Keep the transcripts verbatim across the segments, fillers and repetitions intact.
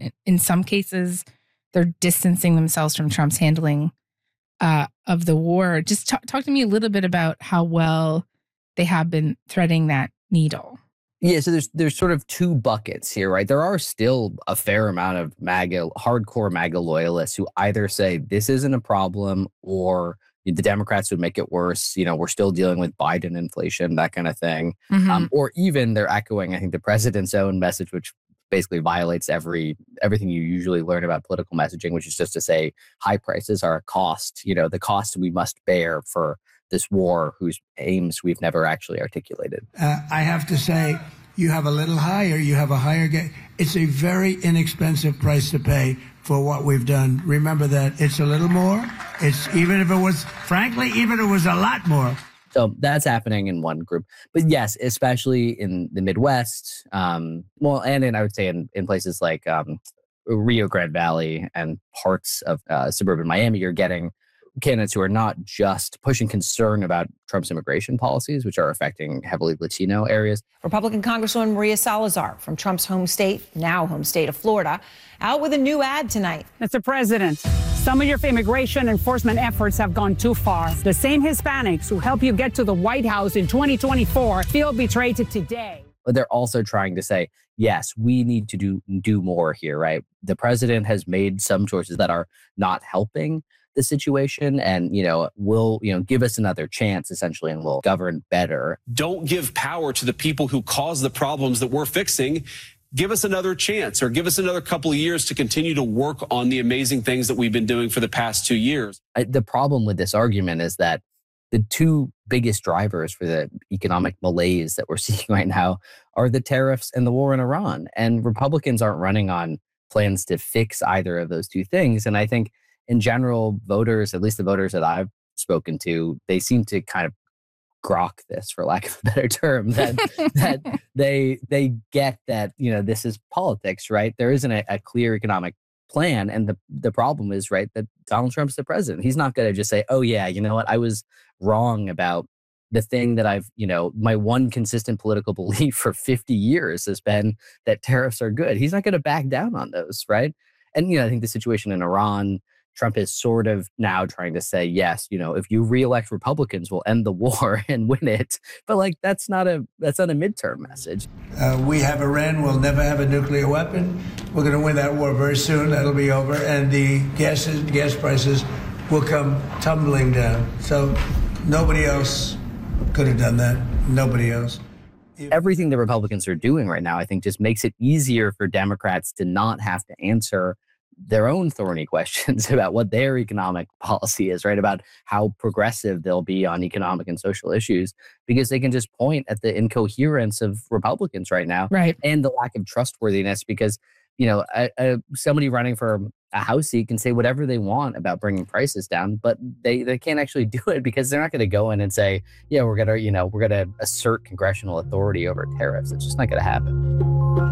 And in some cases, they're distancing themselves from Trump's handling uh, of the war. Just talk, talk to me a little bit about how well they have been threading that needle. Yeah, so there's there's sort of two buckets here, right? There are still a fair amount of MAGA, hardcore MAGA loyalists who either say this isn't a problem or the Democrats would make it worse. You know, we're still dealing with Biden inflation, that kind of thing. Mm-hmm. Um, or even they're echoing, I think, the president's own message, which basically violates every everything you usually learn about political messaging, which is just to say high prices are a cost, you know, the cost we must bear for this war whose aims we've never actually articulated. Uh, I have to say, you have a little higher, you have a higher get. It's a very inexpensive price to pay for what we've done. Remember that it's a little more. It's even if it was, frankly, even if it was a lot more. So that's happening in one group. But yes, especially in the Midwest, um, well, and in, I would say in, in places like um, Rio Grande Valley and parts of uh, suburban Miami, you're getting candidates who are not just pushing concern about Trump's immigration policies, which are affecting heavily Latino areas. Republican Congresswoman Maria Salazar from Trump's home state, now home state of Florida, out with a new ad tonight. Mister President, some of your immigration enforcement efforts have gone too far. The same Hispanics who helped you get to the White House in twenty twenty-four feel betrayed today. But they're also trying to say, yes, we need to do do more here, right? The president has made some choices that are not helping the situation and, you know, will, you know, give us another chance essentially and we'll govern better. Don't give power to the people who cause the problems that we're fixing. Give us another chance or give us another couple of years to continue to work on the amazing things that we've been doing for the past two years. I, the problem with this argument is that the two biggest drivers for the economic malaise that we're seeing right now are the tariffs and the war in Iran. And Republicans aren't running on plans to fix either of those two things. And I think in general, voters, at least the voters that I've spoken to, they seem to kind of grok this, for lack of a better term, that that they they get that, you know, this is politics, right? There isn't a, a clear economic plan. And the, the problem is, right, that Donald Trump's the president. He's not going to just say, oh, yeah, you know what, I was wrong about the thing that I've, you know, my one consistent political belief for fifty years has been that tariffs are good. He's not going to back down on those, right? And, you know, I think the situation in Iran, Trump is sort of now trying to say, yes, you know, if you reelect Republicans, we'll end the war and win it. But like, that's not a that's not a midterm message. Uh, we have Iran. We'll never have a nuclear weapon. We're going to win that war very soon. That'll be over. And the gas, gas prices will come tumbling down. So nobody else could have done that. Nobody else. Everything the Republicans are doing right now, I think, just makes it easier for Democrats to not have to answer their own thorny questions about what their economic policy is, right? About how progressive they'll be on economic and social issues, because they can just point at the incoherence of Republicans right now, right, and the lack of trustworthiness. Because, you know, a, a, somebody running for a House seat can say whatever they want about bringing prices down, but they, they can't actually do it because they're not going to go in and say, yeah, we're gonna, you know, we're gonna assert congressional authority over tariffs. It's just not going to happen.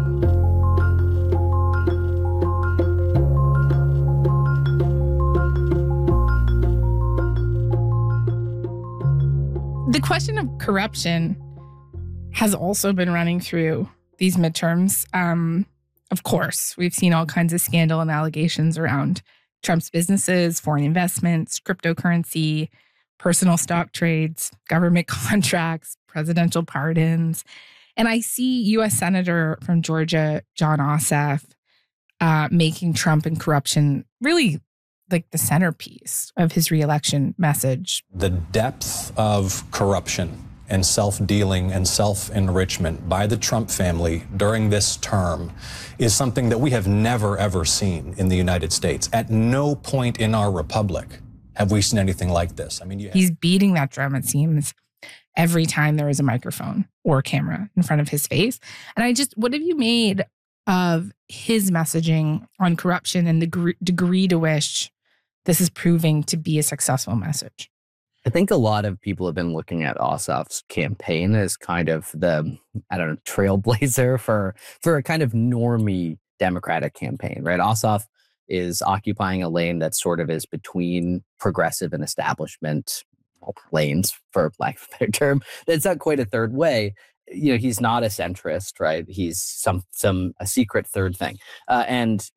The question of corruption has also been running through these midterms. Um, of course, we've seen all kinds of scandal and allegations around Trump's businesses, foreign investments, cryptocurrency, personal stock trades, government contracts, presidential pardons. And I see U S Senator from Georgia, Jon Ossoff, uh, making Trump and corruption really like the centerpiece of his reelection message. The depth of corruption and self-dealing and self-enrichment by the Trump family during this term is something that we have never, ever seen in the United States. At no point in our republic have we seen anything like this. I mean, you have- he's beating that drum, it seems, every time there is a microphone or a camera in front of his face. And I just, what have you made of his messaging on corruption and the gr- degree to which this is proving to be a successful message? I think a lot of people have been looking at Ossoff's campaign as kind of the, I don't know, trailblazer for, for a kind of normie Democratic campaign, right? Ossoff is occupying a lane that sort of is between progressive and establishment lanes, for lack of a better term. That's not quite a third way. You know, he's not a centrist, right? He's some some a secret third thing. Uh, and